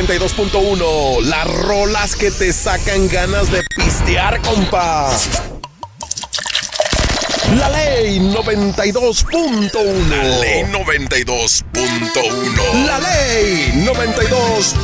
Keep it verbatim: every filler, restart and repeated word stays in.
noventa y dos punto uno. Las rolas que te sacan ganas de pistear, compa. La Ley noventa y dos punto uno. La Ley noventa y dos punto uno. La Ley noventa y dos